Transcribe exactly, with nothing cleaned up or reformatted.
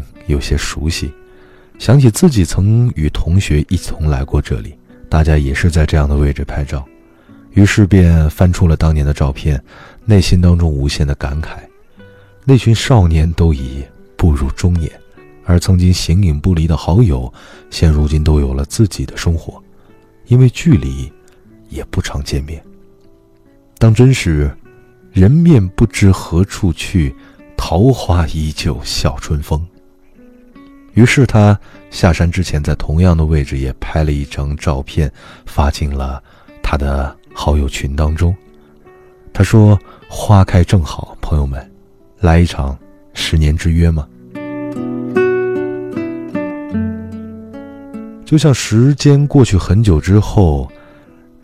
有些熟悉，想起自己曾与同学一同来过这里，大家也是在这样的位置拍照，于是便翻出了当年的照片，内心当中无限的感慨。那群少年都已步入中年，而曾经形影不离的好友，现如今都有了自己的生活，因为距离也不常见面。当真是人面不知何处去，桃花依旧笑春风。于是他下山之前在同样的位置也拍了一张照片，发进了他的好友群当中。他说，花开正好，朋友们，来一场十年之约吗？就像时间过去很久之后，